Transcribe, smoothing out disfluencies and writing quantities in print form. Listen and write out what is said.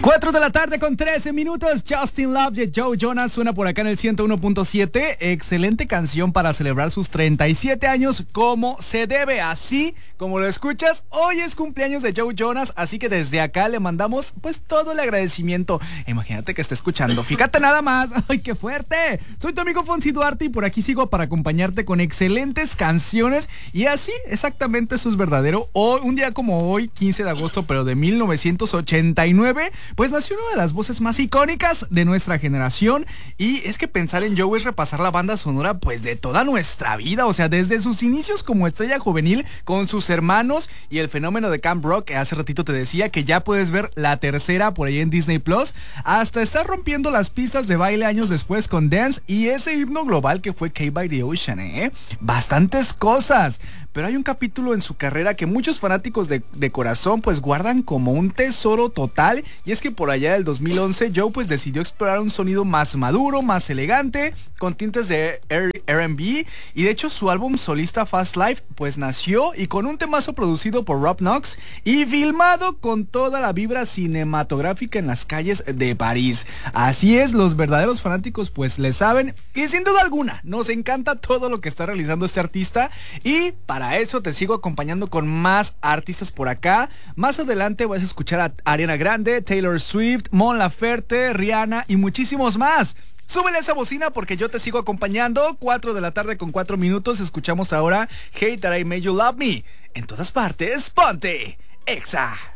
4 de la tarde con 13 minutos. Justin Love de Joe Jonas suena por acá en el 101.7. Excelente canción para celebrar sus 37 años como se debe. Así como lo escuchas, hoy es cumpleaños de Joe Jonas, así que desde acá le mandamos pues todo el agradecimiento. Imagínate que esté escuchando. Fíjate nada más. ¡Ay, qué fuerte! Soy tu amigo Fonsi Duarte y por aquí sigo para acompañarte con excelentes canciones. Y así, exactamente, eso es verdadero. Hoy, un día como hoy, 15 de agosto, pero de 1989, pues nació una de las voces más icónicas de nuestra generación. Y es que pensar en Joe es repasar la banda sonora pues de toda nuestra vida. O sea, desde sus inicios como estrella juvenil con sus hermanos y el fenómeno de Camp Rock, que hace ratito te decía que ya puedes ver la tercera por ahí en Disney Plus, hasta estar rompiendo las pistas de baile años después con Dance y ese himno global que fue Cave by the Ocean, Bastantes cosas. Pero hay un capítulo en su carrera que muchos fanáticos de corazón pues guardan como un tesoro total, y es que por allá del 2011 Joe pues decidió explorar un sonido más maduro, más elegante, con tintes de R&B, y de hecho su álbum solista Fast Life pues nació y con un temazo producido por Rob Knox y filmado con toda la vibra cinematográfica en las calles de París. Así es, los verdaderos fanáticos pues le saben, y sin duda alguna nos encanta todo lo que está realizando este artista, y para eso te sigo acompañando con más artistas por acá. Más adelante vas a escuchar a Ariana Grande, Taylor Swift, Mon Laferte, Rihanna y muchísimos más. Súbele esa bocina porque yo te sigo acompañando. 4 de la tarde con 4 minutos. Escuchamos ahora Hate That I Made You Love Me. En todas partes, ponte Exa.